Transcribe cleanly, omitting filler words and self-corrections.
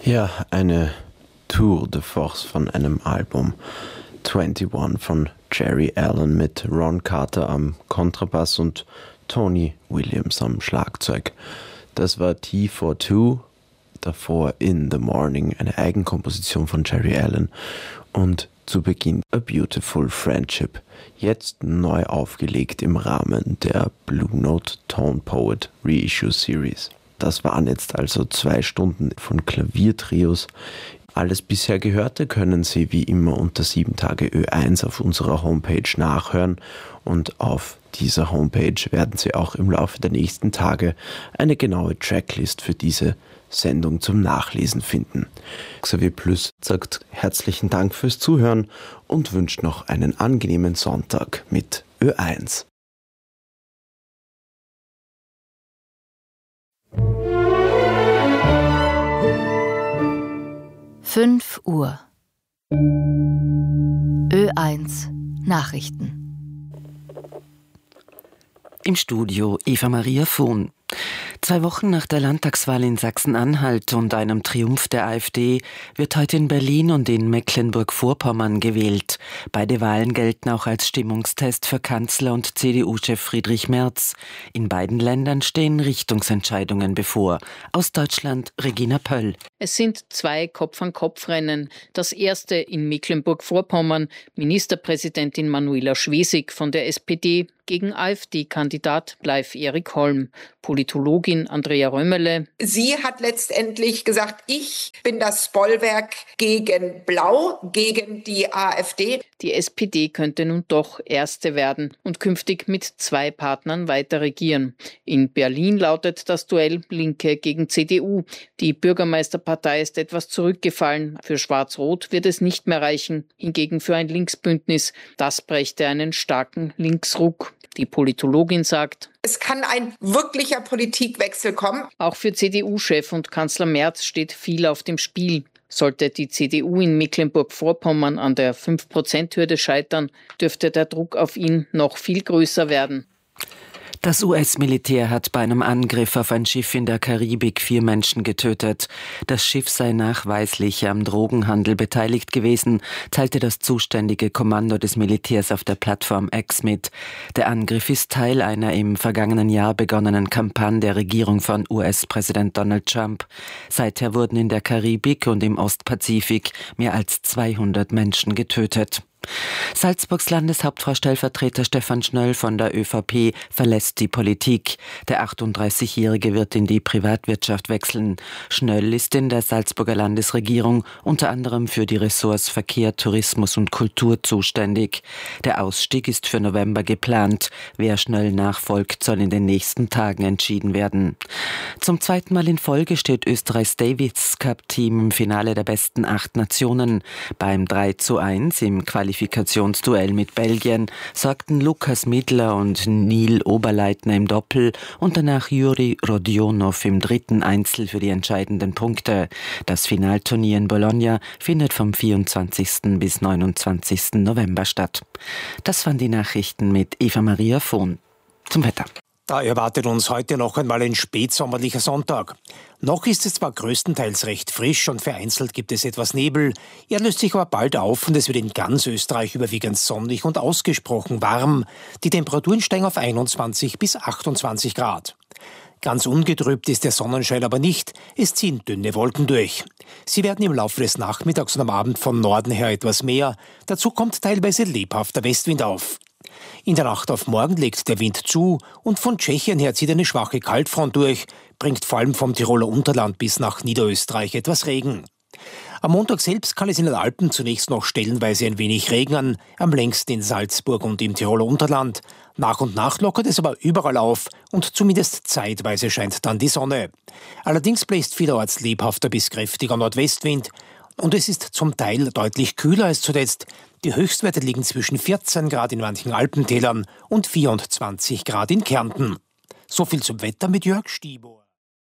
Ja, eine Tour de Force von einem Album. 21 von Jerry Allen mit Ron Carter am Kontrabass und Tony Williams am Schlagzeug. Das war T42, davor In the Morning, eine Eigenkomposition von Jerry Allen und zu Beginn A Beautiful Friendship, jetzt neu aufgelegt im Rahmen der Blue Note Tone Poet Reissue Series. Das waren jetzt also 2 Stunden von Klaviertrios. Alles bisher Gehörte können Sie wie immer unter 7 Tage Ö1 auf unserer Homepage nachhören und auf dieser Homepage werden Sie auch im Laufe der nächsten Tage eine genaue Tracklist für diese Sendung zum Nachlesen finden. Xavier Plus sagt herzlichen Dank fürs Zuhören und wünscht noch einen angenehmen Sonntag mit Ö1. Uhr. Ö1 Nachrichten. Im Studio Eva Maria Fuhn. 2 Wochen nach der Landtagswahl in Sachsen-Anhalt und einem Triumph der AfD wird heute in Berlin und in Mecklenburg-Vorpommern gewählt. Beide Wahlen gelten auch als Stimmungstest für Kanzler und CDU-Chef Friedrich Merz. In beiden Ländern stehen Richtungsentscheidungen bevor. Aus Deutschland Regina Pöll. Es sind 2 Kopf-an-Kopf-Rennen. Das erste in Mecklenburg-Vorpommern. Ministerpräsidentin Manuela Schwesig von der SPD gegen AfD-Kandidat Leif Erik Holm. Politologin Andrea Römerle. Sie hat letztendlich gesagt, ich bin das Bollwerk gegen Blau, gegen die AfD. Die SPD könnte nun doch Erste werden und künftig mit 2 Partnern weiter regieren. In Berlin lautet das Duell Linke gegen CDU. Die Bürgermeisterpartei ist etwas zurückgefallen. Für Schwarz-Rot wird es nicht mehr reichen. Hingegen für ein Linksbündnis. Das brächte einen starken Linksruck. Die Politologin sagt, es kann ein wirklicher Politikwechsel kommen. Auch für CDU-Chef und Kanzler Merz steht viel auf dem Spiel. Sollte die CDU in Mecklenburg-Vorpommern an der 5%-Hürde scheitern, dürfte der Druck auf ihn noch viel größer werden. Das US-Militär hat bei einem Angriff auf ein Schiff in der Karibik 4 Menschen getötet. Das Schiff sei nachweislich am Drogenhandel beteiligt gewesen, teilte das zuständige Kommando des Militärs auf der Plattform X mit. Der Angriff ist Teil einer im vergangenen Jahr begonnenen Kampagne der Regierung von US-Präsident Donald Trump. Seither wurden in der Karibik und im Ostpazifik mehr als 200 Menschen getötet. Salzburgs Landeshauptfrau-Stellvertreter Stefan Schnöll von der ÖVP verlässt die Politik. Der 38-Jährige wird in die Privatwirtschaft wechseln. Schnöll ist in der Salzburger Landesregierung unter anderem für die Ressorts Verkehr, Tourismus und Kultur zuständig. Der Ausstieg ist für November geplant. Wer Schnöll nachfolgt, soll in den nächsten Tagen entschieden werden. Zum 2. Mal in Folge steht Österreichs Davis Cup-Team im Finale der besten 8 Nationen. Beim 3:1 im Qualifikationsduell mit Belgien sorgten Lukas Midler und Neil Oberleitner im Doppel und danach Juri Rodionov im 3. Einzel für die entscheidenden Punkte. Das Finalturnier in Bologna findet vom 24. bis 29. November statt. Das waren die Nachrichten mit Eva Maria Fuhn. Zum Wetter. Da erwartet uns heute noch einmal ein spätsommerlicher Sonntag. Noch ist es zwar größtenteils recht frisch und vereinzelt gibt es etwas Nebel. Er löst sich aber bald auf und es wird in ganz Österreich überwiegend sonnig und ausgesprochen warm. Die Temperaturen steigen auf 21 bis 28 Grad. Ganz ungetrübt ist der Sonnenschein aber nicht. Es ziehen dünne Wolken durch. Sie werden im Laufe des Nachmittags und am Abend von Norden her etwas mehr. Dazu kommt teilweise lebhafter Westwind auf. In der Nacht auf morgen legt der Wind zu und von Tschechien her zieht eine schwache Kaltfront durch, bringt vor allem vom Tiroler Unterland bis nach Niederösterreich etwas Regen. Am Montag selbst kann es in den Alpen zunächst noch stellenweise ein wenig regnen, am längsten in Salzburg und im Tiroler Unterland. Nach und nach lockert es aber überall auf und zumindest zeitweise scheint dann die Sonne. Allerdings bläst vielerorts lebhafter bis kräftiger Nordwestwind und es ist zum Teil deutlich kühler als zuletzt. Die Höchstwerte liegen zwischen 14 Grad in manchen Alpentälern und 24 Grad in Kärnten. So viel zum Wetter mit Jörg Stibor.